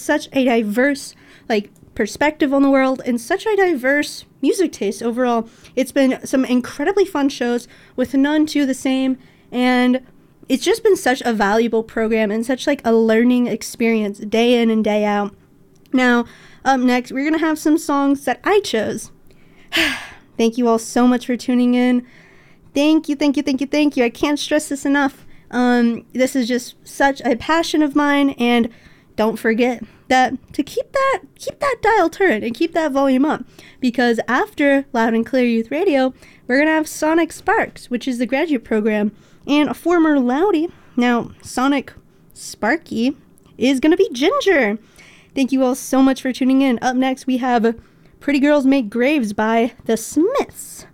such a diverse, perspective on the world and such a diverse music taste overall. It's been some incredibly fun shows with none two the same, and it's just been such a valuable program and such a learning experience day in and day out. Now, up next, we're going to have some songs that I chose. Thank you all so much for tuning in. Thank you. I can't stress this enough. This is just such a passion of mine, and don't forget that to keep that dial turned and keep that volume up, because after Loud and Clear Youth Radio, we're going to have Sonic Sparks, which is the graduate program, and a former Loudy, now Sonic Sparky, is going to be Ginger. Thank you all so much for tuning in. Up next, we have Pretty Girls Make Graves by The Smiths.